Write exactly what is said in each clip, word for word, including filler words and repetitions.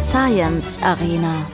Science Arena.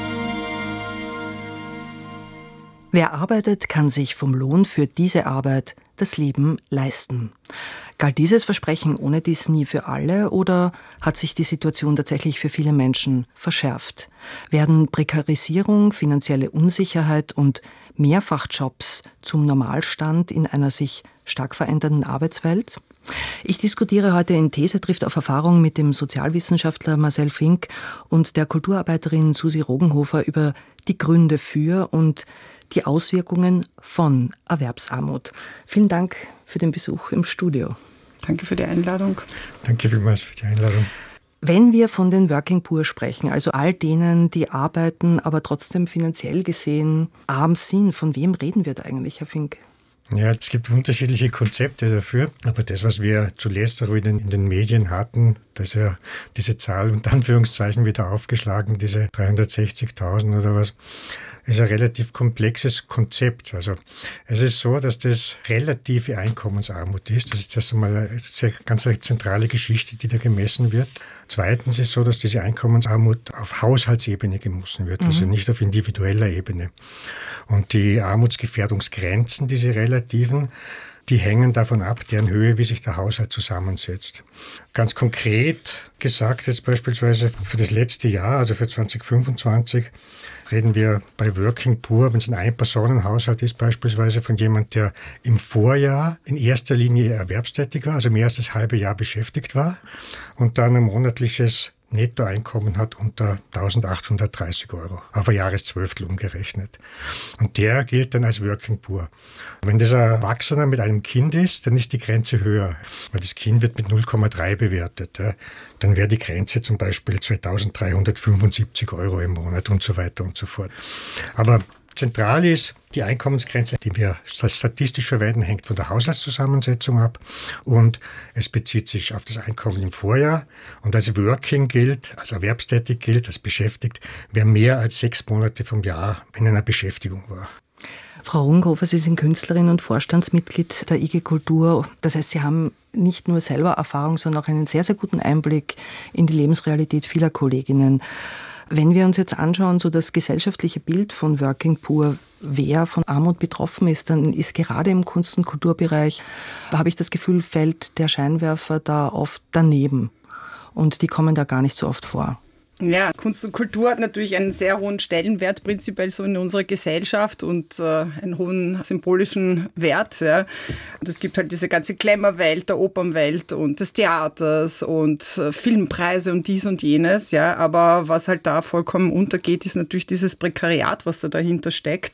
Wer arbeitet, kann sich vom Lohn für diese Arbeit das Leben leisten. Galt dieses Versprechen ohne dies nie für alle oder hat sich die Situation tatsächlich für viele Menschen verschärft? Werden Prekarisierung, finanzielle Unsicherheit und Mehrfachjobs zum Normalstand in einer sich stark verändernden Arbeitswelt? Ich diskutiere heute in These trifft auf Erfahrung mit dem Sozialwissenschaftler Marcel Fink und der Kulturarbeiterin Susi Rogenhofer über die Gründe für und die Auswirkungen von Erwerbsarmut. Vielen Dank für den Besuch im Studio. Danke für die Einladung. Danke vielmals für die Einladung. Wenn wir von den Working Poor sprechen, also all denen, die arbeiten, aber trotzdem finanziell gesehen arm sind, von wem reden wir da eigentlich, Herr Fink? Ja, es gibt unterschiedliche Konzepte dafür, aber das, was wir zuletzt auch in den, in den Medien hatten, dass ja diese Zahl unter Anführungszeichen wieder aufgeschlagen, diese dreihundertsechzigtausend oder was, ist ein relativ komplexes Konzept. Also es ist so, dass das relative Einkommensarmut ist. Das ist erst einmal eine ganz zentrale Geschichte, die da gemessen wird. Zweitens ist es so, dass diese Einkommensarmut auf Haushaltsebene gemessen wird, also nicht auf individueller Ebene. Und die Armutsgefährdungsgrenzen, diese relativen, die hängen davon ab, deren Höhe, wie sich der Haushalt zusammensetzt. Ganz konkret gesagt, jetzt beispielsweise für das letzte Jahr, also für zwanzig fünfundzwanzig, reden wir bei Working Poor, wenn es ein Ein-Personen-Haushalt ist, beispielsweise von jemand, der im Vorjahr in erster Linie erwerbstätig war, also mehr als das halbe Jahr beschäftigt war und dann ein monatliches Nettoeinkommen hat unter eintausendachthundertdreißig Euro, auf ein Jahreszwölftel umgerechnet. Und der gilt dann als Working Poor. Wenn das ein Erwachsener mit einem Kind ist, dann ist die Grenze höher, weil das Kind wird mit null Komma drei bewertet. Ja. Dann wäre die Grenze zum Beispiel zweitausenddreihundertfünfundsiebzig Euro im Monat und so weiter und so fort. Aber zentral ist, die Einkommensgrenze, die wir statistisch verwenden, hängt von der Haushaltszusammensetzung ab und es bezieht sich auf das Einkommen im Vorjahr. Und als Working gilt, als erwerbstätig gilt, als beschäftigt, wer mehr als sechs Monate vom Jahr in einer Beschäftigung war. Frau Rogenhofer, Sie sind Künstlerin und Vorstandsmitglied der I G Kultur. Das heißt, Sie haben nicht nur selber Erfahrung, sondern auch einen sehr, sehr guten Einblick in die Lebensrealität vieler Kolleginnen. Wenn wir uns jetzt anschauen, so das gesellschaftliche Bild von Working Poor, wer von Armut betroffen ist, dann ist gerade im Kunst- und Kulturbereich, habe ich das Gefühl, fällt der Scheinwerfer da oft daneben. Und die kommen da gar nicht so oft vor. Ja, Kunst und Kultur hat natürlich einen sehr hohen Stellenwert prinzipiell so in unserer Gesellschaft und äh, einen hohen symbolischen Wert. Ja. Und es gibt halt diese ganze Glamour-Welt, der Opernwelt und des Theaters und äh, Filmpreise und dies und jenes. Ja. Aber was halt da vollkommen untergeht, ist natürlich dieses Prekariat, was da dahinter steckt.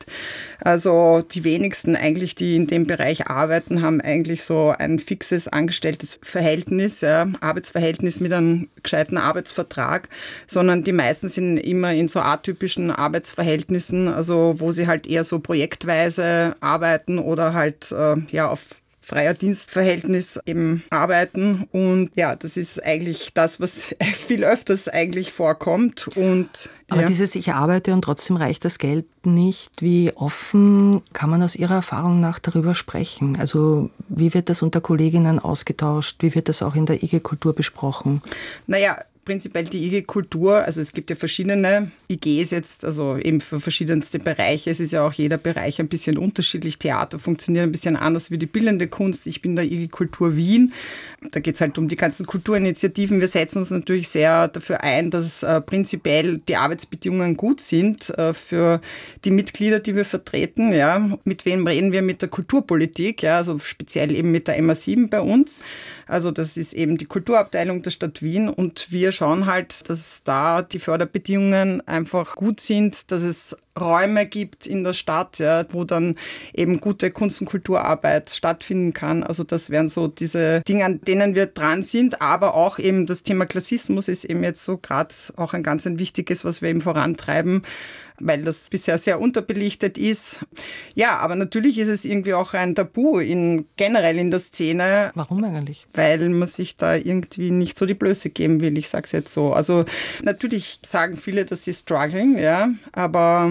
Also die wenigsten eigentlich, die in dem Bereich arbeiten, haben eigentlich so ein fixes angestelltes Verhältnis, ja, Arbeitsverhältnis mit einem gescheiten Arbeitsvertrag, sondern die meisten sind immer in so atypischen Arbeitsverhältnissen, also wo sie halt eher so projektweise arbeiten oder halt äh, ja auf freier Dienstverhältnis eben arbeiten. Und ja, das ist eigentlich das, was viel öfters eigentlich vorkommt. Und, Aber ja. dieses Ich arbeite und trotzdem reicht das Geld nicht. Wie offen kann man aus Ihrer Erfahrung nach darüber sprechen? Also wie wird das unter Kolleginnen ausgetauscht? Wie wird das auch in der I G Kultur besprochen? Naja, prinzipiell die I G Kultur, also es gibt ja verschiedene I Gs jetzt, also eben für verschiedenste Bereiche. Es ist ja auch jeder Bereich ein bisschen unterschiedlich. Theater funktioniert ein bisschen anders wie die bildende Kunst. Ich bin der I G Kultur Wien. Da geht es halt um die ganzen Kulturinitiativen. Wir setzen uns natürlich sehr dafür ein, dass äh, prinzipiell die Arbeitsbedingungen gut sind äh, für die Mitglieder, die wir vertreten. Ja. Mit wem reden wir? Mit der Kulturpolitik, ja, also speziell eben mit der M A sieben bei uns. Also das ist eben die Kulturabteilung der Stadt Wien und wir schauen halt, dass da die Förderbedingungen einfach gut sind, dass es Räume gibt in der Stadt, ja, wo dann eben gute Kunst- und Kulturarbeit stattfinden kann. Also das wären so diese Dinge, an denen wir dran sind, aber auch eben das Thema Klassismus ist eben jetzt so gerade auch ein ganz ein wichtiges, was wir eben vorantreiben, weil das bisher sehr unterbelichtet ist. Ja, aber natürlich ist es irgendwie auch ein Tabu in, generell in der Szene. Warum eigentlich? Weil man sich da irgendwie nicht so die Blöße geben will, ich sag's jetzt so. Also natürlich sagen viele, dass sie strugglen, ja, aber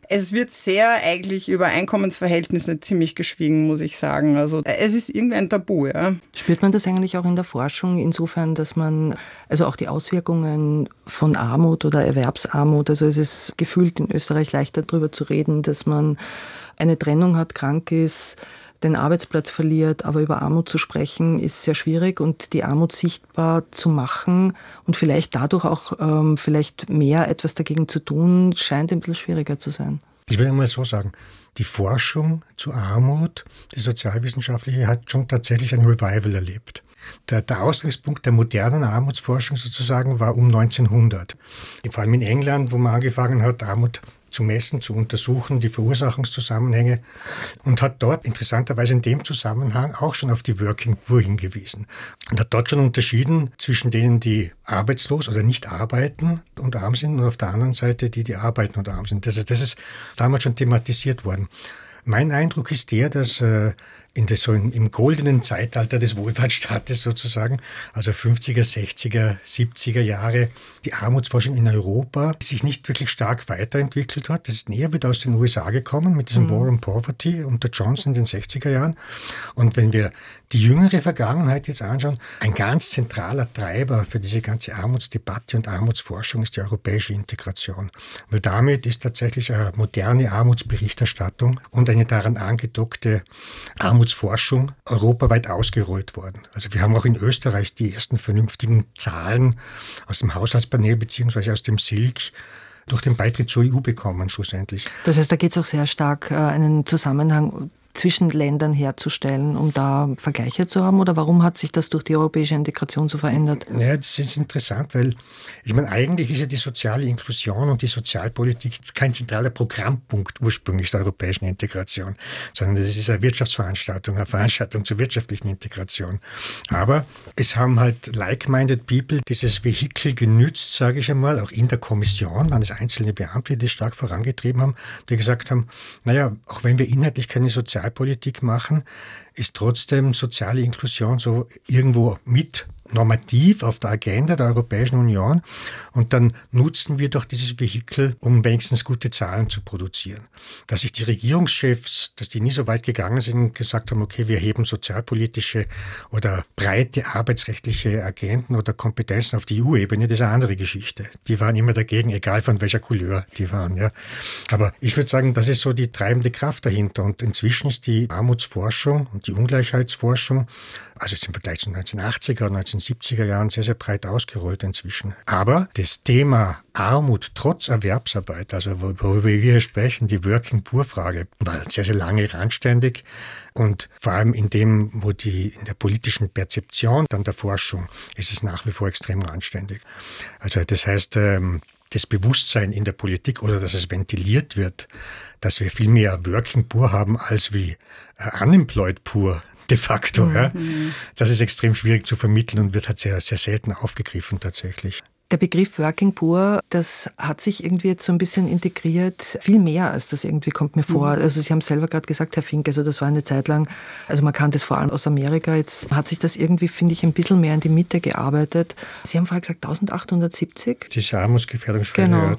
Es wird sehr eigentlich über Einkommensverhältnisse ziemlich geschwiegen, muss ich sagen. Also es ist irgendwie ein Tabu, ja. Spürt man das eigentlich auch in der Forschung insofern, dass man, also auch die Auswirkungen von Armut oder Erwerbsarmut, also es ist gefühlt in Österreich leichter darüber zu reden, dass man eine Trennung hat, krank ist, den Arbeitsplatz verliert, aber über Armut zu sprechen ist sehr schwierig und die Armut sichtbar zu machen und vielleicht dadurch auch ähm, vielleicht mehr etwas dagegen zu tun, scheint ein bisschen schwieriger zu sein. Ich will mal so sagen, die Forschung zu Armut, die sozialwissenschaftliche, hat schon tatsächlich ein Revival erlebt. Der, der Ausgangspunkt der modernen Armutsforschung sozusagen war um neunzehnhundert. Vor allem in England, wo man angefangen hat, Armut zu messen, zu untersuchen, die Verursachungszusammenhänge und hat dort interessanterweise in dem Zusammenhang auch schon auf die Working Poor hingewiesen und hat dort schon unterschieden zwischen denen, die arbeitslos oder nicht arbeiten und arm sind und auf der anderen Seite die, die arbeiten und arm sind. Das ist, das ist damals schon thematisiert worden. Mein Eindruck ist der, dass äh, in des, so im, im goldenen Zeitalter des Wohlfahrtsstaates sozusagen, also fünfziger, sechziger, siebziger Jahre, die Armutsforschung in Europa sich nicht wirklich stark weiterentwickelt hat. Das ist näher wieder aus den U S A gekommen mit diesem mhm. War on Poverty unter Johnson in den sechziger Jahren. Und wenn wir die jüngere Vergangenheit jetzt anschauen, ein ganz zentraler Treiber für diese ganze Armutsdebatte und Armutsforschung ist die europäische Integration. Weil damit ist tatsächlich eine moderne Armutsberichterstattung und eine daran angedockte Armutsforschung europaweit ausgerollt worden. Also wir haben auch in Österreich die ersten vernünftigen Zahlen aus dem Haushaltspanel beziehungsweise aus dem Silk durch den Beitritt zur E U bekommen schlussendlich. Das heißt, da geht es auch sehr stark, einen Zusammenhang zwischen Ländern herzustellen, um da Vergleiche zu haben? Oder warum hat sich das durch die europäische Integration so verändert? Naja, das ist interessant, weil ich meine, eigentlich ist ja die soziale Inklusion und die Sozialpolitik kein zentraler Programmpunkt ursprünglich der europäischen Integration, sondern das ist eine Wirtschaftsveranstaltung, eine Veranstaltung zur wirtschaftlichen Integration. Aber es haben halt like-minded people dieses Vehikel genützt, sage ich einmal, auch in der Kommission, waren es einzelne Beamte, die das stark vorangetrieben haben, die gesagt haben, naja, auch wenn wir inhaltlich keine Sozial Politik machen, ist trotzdem soziale Inklusion so irgendwo mit normativ auf der Agenda der Europäischen Union und dann nutzen wir doch dieses Vehikel, um wenigstens gute Zahlen zu produzieren. Dass sich die Regierungschefs, dass die nie so weit gegangen sind und gesagt haben, okay, wir heben sozialpolitische oder breite arbeitsrechtliche Agenden oder Kompetenzen auf die E U-Ebene, das ist eine andere Geschichte. Die waren immer dagegen, egal von welcher Couleur die waren. Ja. Aber ich würde sagen, das ist so die treibende Kraft dahinter und inzwischen ist die Armutsforschung und die Ungleichheitsforschung, also im Vergleich zu neunzehnhundertachtziger und neunzehnhundertsiebziger Jahren sehr, sehr breit ausgerollt inzwischen. Aber das Thema Armut trotz Erwerbsarbeit, also worüber wir hier sprechen, die Working-Poor-Frage, war sehr, sehr lange randständig und vor allem in dem, wo die in der politischen Perzeption dann der Forschung ist es nach wie vor extrem randständig. Also das heißt, das Bewusstsein in der Politik oder dass es ventiliert wird, dass wir viel mehr Working Poor haben als wie Unemployed Poor, de facto. Mhm. Ja. Das ist extrem schwierig zu vermitteln und wird halt sehr, sehr selten aufgegriffen tatsächlich. Der Begriff Working Poor, das hat sich irgendwie jetzt so ein bisschen integriert, viel mehr als das irgendwie kommt mir vor. Mhm. Also Sie haben selber gerade gesagt, Herr Fink, also das war eine Zeit lang, also man kannte es vor allem aus Amerika, jetzt hat sich das irgendwie, finde ich, ein bisschen mehr in die Mitte gearbeitet. Sie haben vorher gesagt eintausendachthundertsiebzig? Diese Armutsgefährdungsschwelle, genau.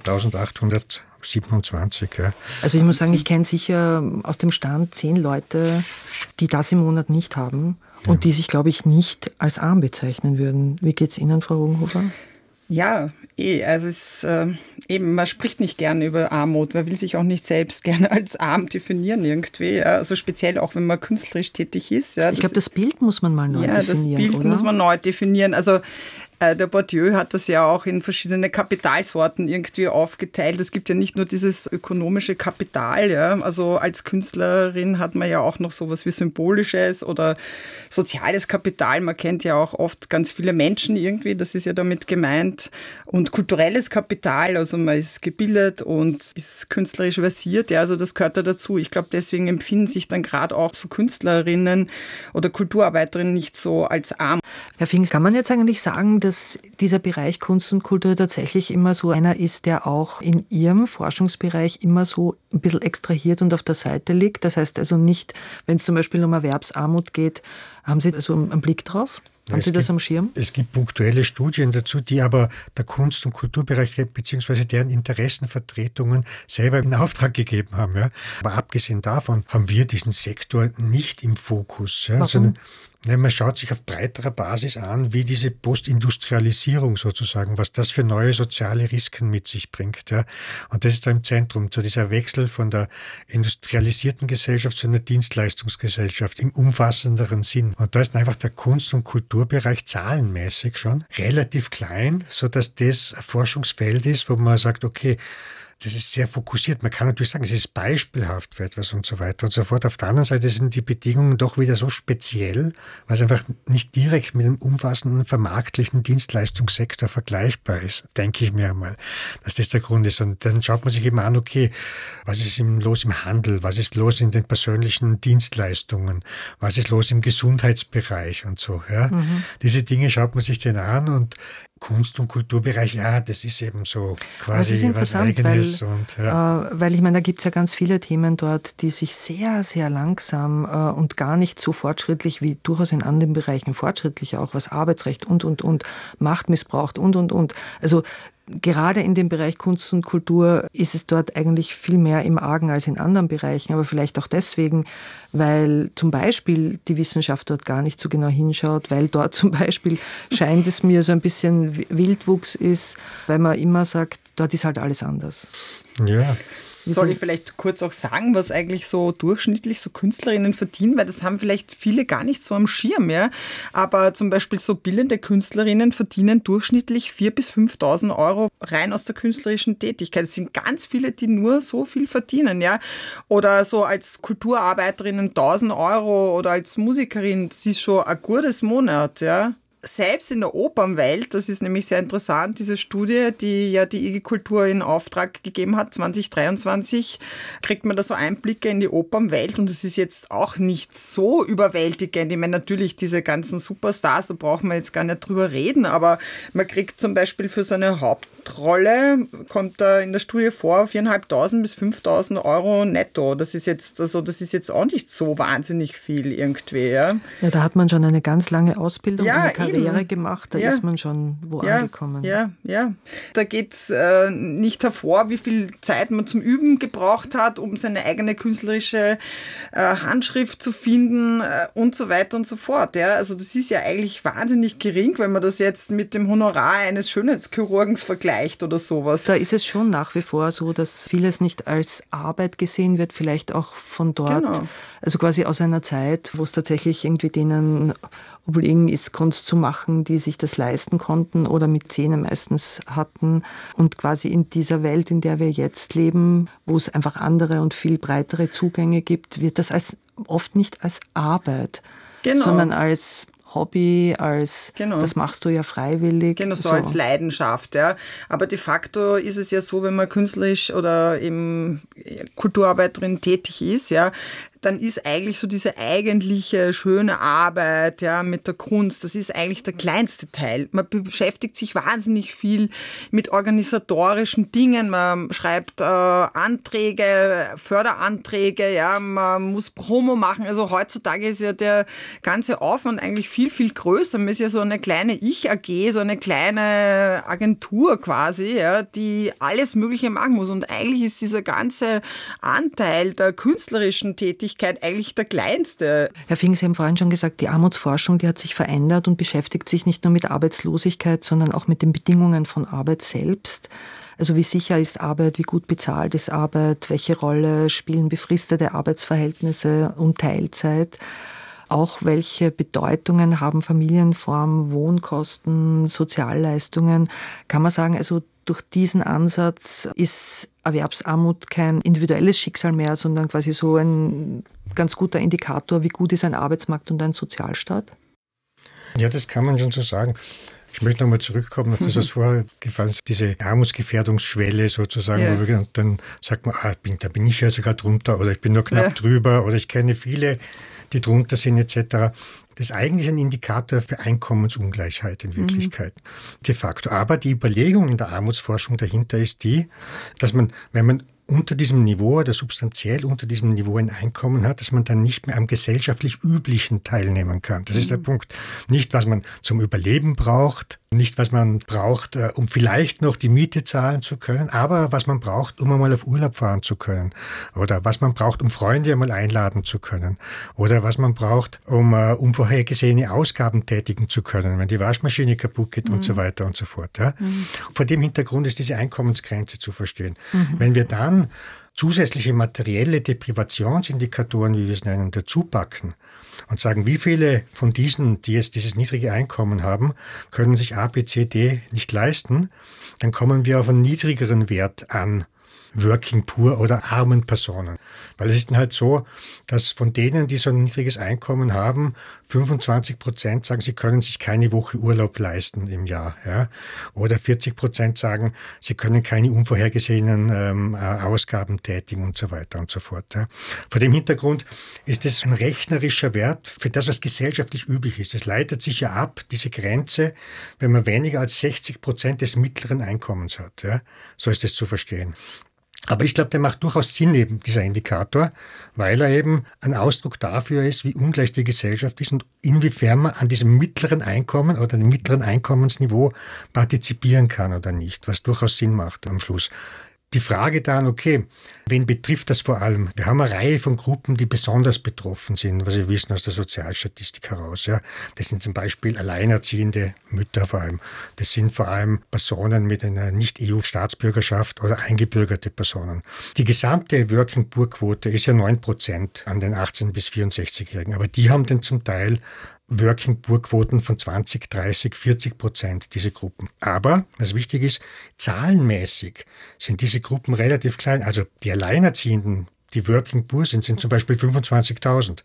eintausendachthundertsiebenundzwanzig, ja. Also ich muss sagen, ich kenne sicher aus dem Stand zehn Leute, die das im Monat nicht haben und ja. die sich, glaube ich, nicht als arm bezeichnen würden. Wie geht es Ihnen, Frau Rogenhofer? Ja, eh, also es ist äh, eben, man spricht nicht gerne über Armut, man will sich auch nicht selbst gerne als arm definieren irgendwie, also speziell auch, wenn man künstlerisch tätig ist. Ja, ich glaube, das Bild muss man mal neu ja, definieren, Ja, das Bild oder? muss man neu definieren, also äh, der Bourdieu hat das ja auch in verschiedene Kapitalsorten irgendwie aufgeteilt. Es gibt ja nicht nur dieses ökonomische Kapital, ja, also als Künstlerin hat man ja auch noch sowas wie symbolisches oder soziales Kapital. Man kennt ja auch oft ganz viele Menschen irgendwie, das ist ja damit gemeint. Und kulturelles Kapital, also man ist gebildet und ist künstlerisch versiert, ja, also das gehört da dazu. Ich glaube, deswegen empfinden sich dann gerade auch so Künstlerinnen oder Kulturarbeiterinnen nicht so als arm. Herr Fink, kann man jetzt eigentlich sagen, dass dieser Bereich Kunst und Kultur tatsächlich immer so einer ist, der auch in Ihrem Forschungsbereich immer so ein bisschen extrahiert und auf der Seite liegt? Das heißt also nicht, wenn es zum Beispiel um Erwerbsarmut geht, haben Sie so einen Blick drauf? Haben Sie das am Schirm? Es gibt punktuelle Studien dazu, die aber der Kunst- und Kulturbereich bzw. deren Interessenvertretungen selber in Auftrag gegeben haben. Ja. Aber abgesehen davon haben wir diesen Sektor nicht im Fokus. Ja, sondern ja, man schaut sich auf breiterer Basis an, wie diese Postindustrialisierung sozusagen, was das für neue soziale Risiken mit sich bringt. Ja. Und das ist da im Zentrum, so dieser Wechsel von der industrialisierten Gesellschaft zu einer Dienstleistungsgesellschaft im umfassenderen Sinn. Und da ist einfach der Kunst- und Kulturbereich zahlenmäßig schon relativ klein, sodass das ein Forschungsfeld ist, wo man sagt, okay, das ist sehr fokussiert. Man kann natürlich sagen, es ist beispielhaft für etwas und so weiter und so fort. Auf der anderen Seite sind die Bedingungen doch wieder so speziell, weil es einfach nicht direkt mit dem umfassenden vermarktlichen Dienstleistungssektor vergleichbar ist, denke ich mir einmal, dass das der Grund ist. Und dann schaut man sich eben an, okay, was ist los im Handel, was ist los in den persönlichen Dienstleistungen, was ist los im Gesundheitsbereich und so. Ja. Mhm. Diese Dinge schaut man sich dann an und Kunst- und Kulturbereich, ja, das ist eben so quasi ist was Eigenes. Weil, und, ja. äh, weil ich meine, da gibt es ja ganz viele Themen dort, die sich sehr, sehr langsam äh, und gar nicht so fortschrittlich wie durchaus in anderen Bereichen fortschrittlich auch, was Arbeitsrecht und, und, und, Macht missbraucht und, und, und. Also gerade in dem Bereich Kunst und Kultur ist es dort eigentlich viel mehr im Argen als in anderen Bereichen, aber vielleicht auch deswegen, weil zum Beispiel die Wissenschaft dort gar nicht so genau hinschaut, weil dort zum Beispiel scheint es mir so ein bisschen Wildwuchs ist, weil man immer sagt, dort ist halt alles anders. Ja. Soll ich vielleicht kurz auch sagen, was eigentlich so durchschnittlich so Künstlerinnen verdienen, weil das haben vielleicht viele gar nicht so am Schirm, ja. Aber zum Beispiel so bildende Künstlerinnen verdienen durchschnittlich viertausend bis fünftausend Euro rein aus der künstlerischen Tätigkeit. Es sind ganz viele, die nur so viel verdienen, ja. Oder so als Kulturarbeiterinnen tausend Euro oder als Musikerin, das ist schon ein gutes Monat, ja. Selbst in der Opernwelt, das ist nämlich sehr interessant, diese Studie, die ja die I G Kultur in Auftrag gegeben hat, zwanzig dreiundzwanzig, kriegt man da so Einblicke in die Opernwelt und es ist jetzt auch nicht so überwältigend. Ich meine, natürlich diese ganzen Superstars, da brauchen wir jetzt gar nicht drüber reden, aber man kriegt zum Beispiel für seine Hauptrolle, kommt da in der Studie vor, viertausendfünfhundert bis fünftausend Euro netto. Das ist jetzt, also das ist jetzt auch nicht so wahnsinnig viel irgendwie. Ja, ja da hat man schon eine ganz lange Ausbildung, ja, eine Karriere eben gemacht, da ja. ist man schon wo ja, angekommen. Ja, ja. Da geht es äh, nicht hervor, wie viel Zeit man zum Üben gebraucht hat, um seine eigene künstlerische äh, Handschrift zu finden äh, und so weiter und so fort. Ja. Also das ist ja eigentlich wahnsinnig gering, wenn man das jetzt mit dem Honorar eines Schönheitschirurgens vergleicht oder sowas. Da ist es schon nach wie vor so, dass vieles nicht als Arbeit gesehen wird, vielleicht auch von dort, genau. Also quasi aus einer Zeit, wo es tatsächlich irgendwie denen obliegen ist, Kunst zu machen, die sich das leisten konnten oder mit Zähne meistens hatten. Und quasi in dieser Welt, in der wir jetzt leben, wo es einfach andere und viel breitere Zugänge gibt, wird das als, oft nicht als Arbeit, genau. sondern als Hobby, als genau. das machst du ja freiwillig. Genau, so, so als Leidenschaft. Ja. Aber de facto ist es ja so, wenn man künstlerisch oder eben Kulturarbeiterin tätig ist, ja, dann ist eigentlich so diese eigentliche schöne Arbeit ja, mit der Kunst, das ist eigentlich der kleinste Teil. Man beschäftigt sich wahnsinnig viel mit organisatorischen Dingen. Man schreibt äh, Anträge, Förderanträge, ja, man muss Promo machen. Also heutzutage ist ja der ganze Aufwand eigentlich viel, viel größer. Man ist ja so eine kleine Ich-A G, so eine kleine Agentur quasi, ja, die alles Mögliche machen muss. Und eigentlich ist dieser ganze Anteil der künstlerischen Tätigkeit eigentlich der kleinste. Herr Fink, Sie haben vorhin schon gesagt, die Armutsforschung, die hat sich verändert und beschäftigt sich nicht nur mit Arbeitslosigkeit, sondern auch mit den Bedingungen von Arbeit selbst. Also wie sicher ist Arbeit, wie gut bezahlt ist Arbeit, welche Rolle spielen befristete Arbeitsverhältnisse und Teilzeit. Auch welche Bedeutungen haben Familienform, Wohnkosten, Sozialleistungen. Kann man sagen, also durch diesen Ansatz ist Erwerbsarmut kein individuelles Schicksal mehr, sondern quasi so ein ganz guter Indikator, wie gut ist ein Arbeitsmarkt und ein Sozialstaat? Ja, das kann man schon so sagen. Ich möchte nochmal zurückkommen auf das, was vorher gefallen ist, diese Armutsgefährdungsschwelle sozusagen. Ja. Und dann sagt man, ah, bin, da bin ich ja sogar drunter oder ich bin nur knapp ja. drüber oder ich kenne viele, die drunter sind et cetera. Das ist eigentlich ein Indikator für Einkommensungleichheit in Wirklichkeit, mhm. de facto. Aber die Überlegung in der Armutsforschung dahinter ist die, dass man, wenn man unter diesem Niveau oder substanziell unter diesem Niveau ein Einkommen hat, dass man dann nicht mehr am gesellschaftlich Üblichen teilnehmen kann. Das ist der Punkt. Nicht, was man zum Überleben braucht, nicht, was man braucht, um vielleicht noch die Miete zahlen zu können, aber was man braucht, um einmal auf Urlaub fahren zu können oder was man braucht, um Freunde einmal einladen zu können oder was man braucht, um uh, unvorhergesehene Ausgaben tätigen zu können, wenn die Waschmaschine kaputt geht mhm. und so weiter und so fort. Ja? Mhm. Vor dem Hintergrund ist diese Einkommensgrenze zu verstehen. Mhm. Wenn wir dann zusätzliche materielle Deprivationsindikatoren, wie wir es nennen, dazu packen und sagen, wie viele von diesen, die jetzt dieses niedrige Einkommen haben, können sich A, B, C, D nicht leisten, dann kommen wir auf einen niedrigeren Wert an Working Poor oder armen Personen. Weil es ist dann halt so, dass von denen, die so ein niedriges Einkommen haben, fünfundzwanzig Prozent sagen, sie können sich keine Woche Urlaub leisten im Jahr. Ja? Oder vierzig Prozent sagen, sie können keine unvorhergesehenen ähm, Ausgaben tätigen und so weiter und so fort. Ja? Vor dem Hintergrund ist es ein rechnerischer Wert für das, was gesellschaftlich üblich ist. Es leitet sich ja ab, diese Grenze, wenn man weniger als sechzig Prozent des mittleren Einkommens hat. Ja? So ist es zu verstehen. Aber ich glaube, der macht durchaus Sinn, eben dieser Indikator, weil er eben ein Ausdruck dafür ist, wie ungleich die Gesellschaft ist und inwiefern man an diesem mittleren Einkommen oder dem mittleren Einkommensniveau partizipieren kann oder nicht, was durchaus Sinn macht am Schluss. Die Frage dann, okay, wen betrifft das vor allem? Wir haben eine Reihe von Gruppen, die besonders betroffen sind, was wir wissen aus der Sozialstatistik heraus. Ja. Das sind zum Beispiel alleinerziehende Mütter vor allem. Das sind vor allem Personen mit einer Nicht-E U-Staatsbürgerschaft oder eingebürgerte Personen. Die gesamte Working-Poor-Quote ist ja neun Prozent an den achtzehn- bis vierundsechzigjährigen. Aber die haben dann zum Teil Working-Poor-Quoten von zwanzig, dreißig, vierzig Prozent, diese Gruppen. Aber, was wichtig ist, zahlenmäßig sind diese Gruppen relativ klein. Also die Alleinerziehenden, die Working-Poor sind, sind zum Beispiel fünfundzwanzigtausend.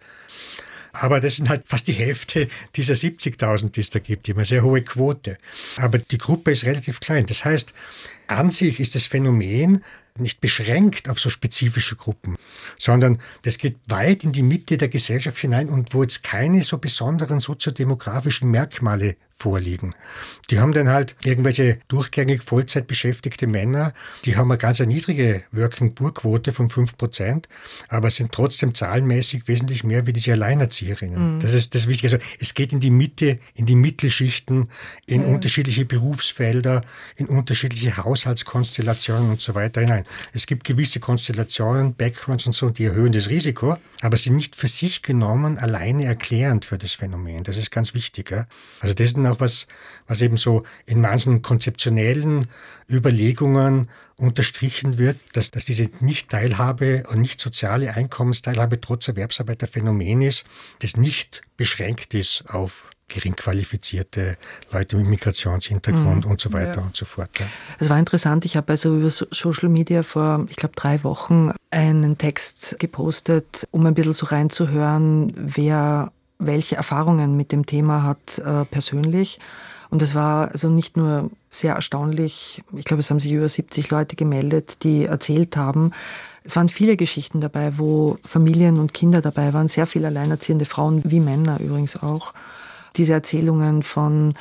Aber das sind halt fast die Hälfte dieser siebzigtausend, die es da gibt, die haben eine sehr hohe Quote. Aber die Gruppe ist relativ klein. Das heißt, an sich ist das Phänomen nicht beschränkt auf so spezifische Gruppen, sondern das geht weit in die Mitte der Gesellschaft hinein und wo jetzt keine so besonderen soziodemografischen Merkmale vorliegen. Die haben dann halt irgendwelche durchgängig Vollzeit beschäftigte Männer, die haben eine ganz niedrige Working-Poor-Quote von fünf Prozent, aber sind trotzdem zahlenmäßig wesentlich mehr wie diese Alleinerzieherinnen. Mhm. Das ist das Wichtige. Also es geht in die Mitte, in die Mittelschichten, in ja. unterschiedliche Berufsfelder, in unterschiedliche Haushaltskonstellationen und so weiter hinein. Es gibt gewisse Konstellationen, Backgrounds und so, die erhöhen das Risiko, aber sind nicht für sich genommen alleine erklärend für das Phänomen. Das ist ganz wichtig. Ja? Also das ist auch was, was eben so in manchen konzeptionellen Überlegungen unterstrichen wird, dass, dass diese Nicht-Teilhabe und nicht soziale Einkommensteilhabe trotz Erwerbsarbeit ein Phänomen ist, das nicht beschränkt ist auf gering qualifizierte Leute mit Migrationshintergrund mhm. und so weiter ja. und so fort. Ja. Es war interessant, ich habe also über Social Media vor, ich glaube, drei Wochen einen Text gepostet, um ein bisschen so reinzuhören, wer welche Erfahrungen mit dem Thema hat äh, persönlich. Und es war also nicht nur sehr erstaunlich, ich glaube, es haben sich über siebzig Leute gemeldet, die erzählt haben. Es waren viele Geschichten dabei, wo Familien und Kinder dabei waren, sehr viele alleinerziehende Frauen, wie Männer übrigens auch. Diese Erzählungen von,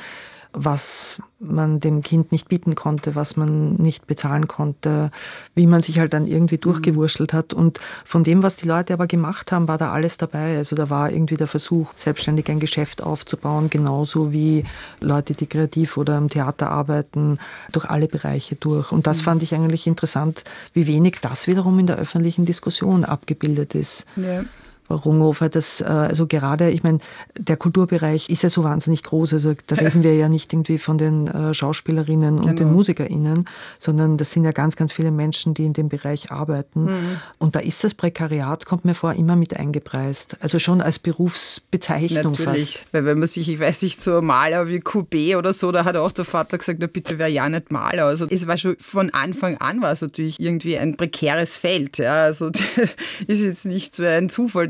was man dem Kind nicht bieten konnte, was man nicht bezahlen konnte, wie man sich halt dann irgendwie durchgewurschtelt hat. Und von dem, was die Leute aber gemacht haben, war da alles dabei. Also da war irgendwie der Versuch, selbstständig ein Geschäft aufzubauen, genauso wie Leute, die kreativ oder im Theater arbeiten, durch alle Bereiche durch. Und das fand ich eigentlich interessant, wie wenig das wiederum in der öffentlichen Diskussion abgebildet ist. Ja. Runghofer, das, also gerade, ich meine, der Kulturbereich ist ja so wahnsinnig groß, also da reden wir ja nicht irgendwie von den äh, Schauspielerinnen und genau. den MusikerInnen, sondern das sind ja ganz, ganz viele Menschen, die in dem Bereich arbeiten. Mhm. Und da ist das Prekariat, kommt mir vor, immer mit eingepreist. Also schon als Berufsbezeichnung Natürlich, fast. Weil wenn man sich, ich weiß nicht, so Maler wie Courbet oder so, da hat auch der Vater gesagt, na bitte, wer ja nicht Maler. Also es war schon von Anfang an war es natürlich irgendwie ein prekäres Feld. Ja. Also ist jetzt nicht so ein Zufall,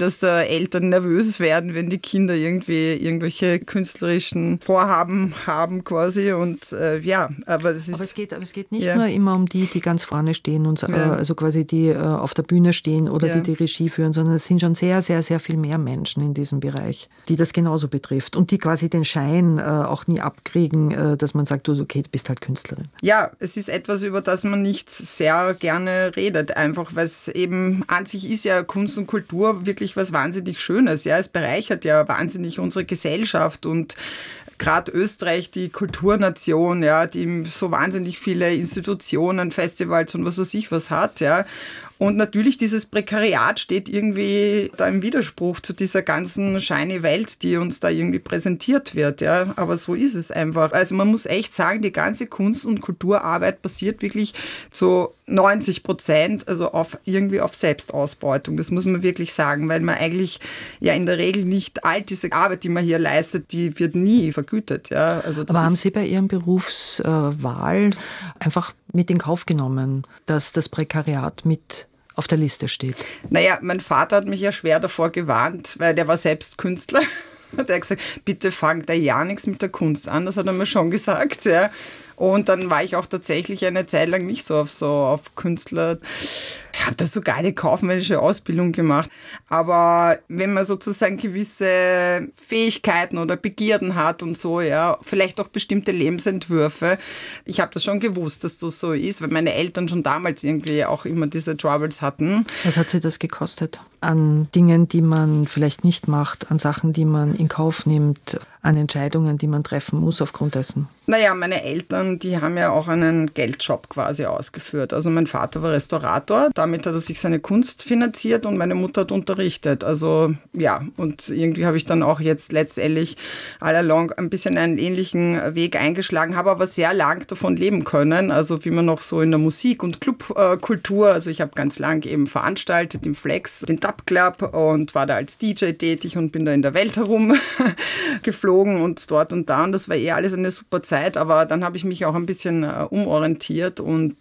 dass da Eltern nervös werden, wenn die Kinder irgendwie irgendwelche künstlerischen Vorhaben haben quasi. Und äh, ja, aber es ist... Aber es geht, aber es geht nicht ja. nur immer um die, die ganz vorne stehen und äh, Ja. also quasi die äh, auf der Bühne stehen oder Ja. die die Regie führen, sondern es sind schon sehr, sehr, sehr viel mehr Menschen in diesem Bereich, die das genauso betrifft und die quasi den Schein äh, auch nie abkriegen, äh, dass man sagt, du, okay, du bist halt Künstlerin. Ja, es ist etwas, über das man nicht sehr gerne redet, einfach weil es eben an sich ist ja Kunst und Kultur wirklich was wahnsinnig Schönes. Ja, es bereichert ja wahnsinnig unsere Gesellschaft und gerade Österreich, die Kulturnation, ja, die so wahnsinnig viele Institutionen, Festivals und was weiß ich was hat, ja. Und natürlich dieses Prekariat steht irgendwie da im Widerspruch zu dieser ganzen shiny Welt, die uns da irgendwie präsentiert wird, ja. Aber so ist es einfach. Also man muss echt sagen, die ganze Kunst- und Kulturarbeit basiert wirklich zu neunzig Prozent, also auf irgendwie auf Selbstausbeutung. Das muss man wirklich sagen, weil man eigentlich ja in der Regel nicht all diese Arbeit, die man hier leistet, die wird nie vergütet, ja. Also das Aber haben ist Sie bei Ihren Berufswahl einfach mit in Kauf genommen, dass das Prekariat mit auf der Liste steht? Naja, mein Vater hat mich ja schwer davor gewarnt, weil der war selbst Künstler. Hat er gesagt, bitte fang da ja nichts mit der Kunst an. Das hat er mir schon gesagt, ja. Und dann war ich auch tatsächlich eine Zeit lang nicht so auf so auf Künstler. Ich habe da sogar eine kaufmännische Ausbildung gemacht. Aber wenn man sozusagen gewisse Fähigkeiten oder Begierden hat und so, ja, vielleicht auch bestimmte Lebensentwürfe. Ich habe das schon gewusst, dass das so ist, weil meine Eltern schon damals irgendwie auch immer diese Troubles hatten. Was hat Sie das gekostet? An Dingen, die man vielleicht nicht macht, an Sachen, die man in Kauf nimmt, an Entscheidungen, die man treffen muss aufgrund dessen? Naja, meine Eltern, die haben ja auch einen Geldjob quasi ausgeführt. Also mein Vater war Restaurator, damit hat er sich seine Kunst finanziert und meine Mutter hat unterrichtet. Also ja, und irgendwie habe ich dann auch jetzt letztendlich all along ein bisschen einen ähnlichen Weg eingeschlagen, habe aber sehr lang davon leben können. Also wie man noch so in der Musik- und Clubkultur, also ich habe ganz lang eben veranstaltet im Flex, den Dub Club und war da als D J tätig und bin da in der Welt herum geflogen und dort und da und das war eh alles eine super Zeit, aber dann habe ich mich auch ein bisschen äh, umorientiert und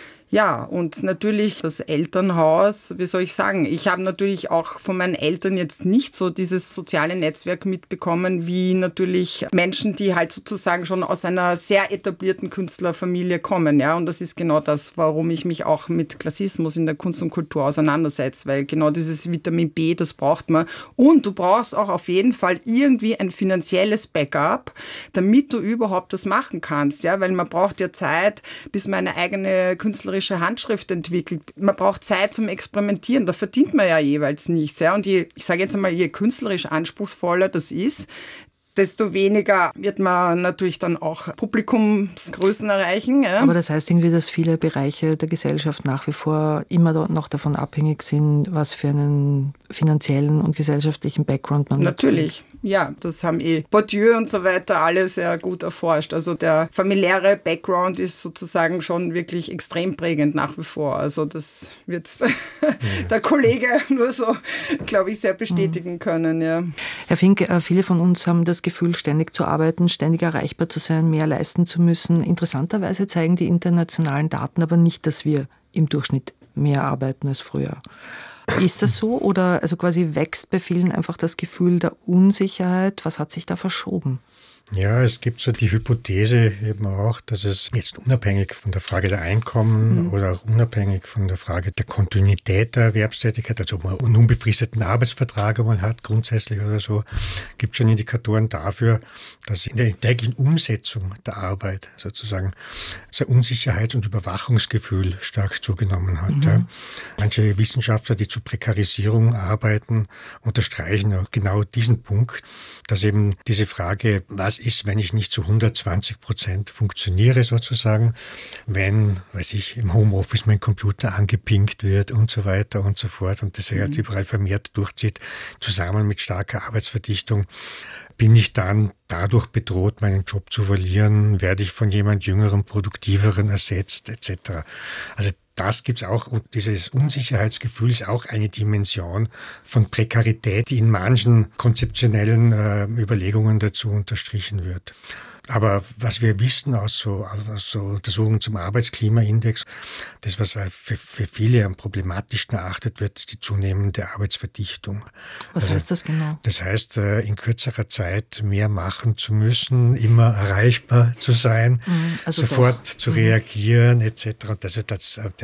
ja, und natürlich das Elternhaus, wie soll ich sagen, ich habe natürlich auch von meinen Eltern jetzt nicht so dieses soziale Netzwerk mitbekommen, wie natürlich Menschen, die halt sozusagen schon aus einer sehr etablierten Künstlerfamilie kommen, ja, und das ist genau das, warum ich mich auch mit Klassismus in der Kunst und Kultur auseinandersetze, weil genau dieses Vitamin B, das braucht man und du brauchst auch auf jeden Fall irgendwie ein finanzielles Backup, damit du überhaupt das machen kannst, ja, weil man braucht ja Zeit, bis man eine eigene künstlerische Handschrift entwickelt. Man braucht Zeit zum Experimentieren. Da verdient man ja jeweils nichts. Ja? Und je, ich sage jetzt einmal, je künstlerisch anspruchsvoller das ist, desto weniger wird man natürlich dann auch Publikumsgrößen erreichen. Ja? Aber das heißt irgendwie, dass viele Bereiche der Gesellschaft nach wie vor immer noch davon abhängig sind, was für einen finanziellen und gesellschaftlichen Background man hat. Natürlich. Ja, das haben eh Bourdieu und so weiter alle sehr gut erforscht. Also der familiäre Background ist sozusagen schon wirklich extrem prägend nach wie vor. Also das wird ja. der Kollege nur so, glaube ich, sehr bestätigen können. Ja. Herr Fink, viele von uns haben das Gefühl, ständig zu arbeiten, ständig erreichbar zu sein, mehr leisten zu müssen. Interessanterweise zeigen die internationalen Daten aber nicht, dass wir im Durchschnitt mehr arbeiten als früher. Ist das so oder also quasi wächst bei vielen einfach das Gefühl der Unsicherheit? Was hat sich da verschoben? Ja, es gibt so die Hypothese eben auch, dass es jetzt unabhängig von der Frage der Einkommen mhm. oder auch unabhängig von der Frage der Kontinuität der Erwerbstätigkeit, also ob man einen unbefristeten Arbeitsvertrag einmal hat, grundsätzlich oder so, gibt schon Indikatoren dafür, dass in der täglichen Umsetzung der Arbeit sozusagen so ein Unsicherheits- und Überwachungsgefühl stark zugenommen hat. Mhm. Ja. Manche Wissenschaftler, die zur Prekarisierung arbeiten, unterstreichen auch genau diesen Punkt, dass eben diese Frage, was ist, wenn ich nicht zu hundertzwanzig Prozent funktioniere sozusagen, wenn, weiß ich, im Homeoffice mein Computer angepinkt wird und so weiter und so fort und das sich halt überall vermehrt durchzieht, zusammen mit starker Arbeitsverdichtung, bin ich dann dadurch bedroht, meinen Job zu verlieren, werde ich von jemand Jüngerem, Produktiveren ersetzt et cetera. Also das gibt es auch, und dieses Unsicherheitsgefühl ist auch eine Dimension von Prekarität, die in manchen konzeptionellen äh, Überlegungen dazu unterstrichen wird. Aber was wir wissen aus so, aus so Untersuchungen zum Arbeitsklimaindex, das, was für, für viele am problematischsten erachtet wird, ist die zunehmende Arbeitsverdichtung. Was also, heißt das genau? Das heißt, in kürzerer Zeit mehr machen zu müssen, immer erreichbar zu sein, also sofort doch. zu reagieren, mhm. et cetera. Das ist das, der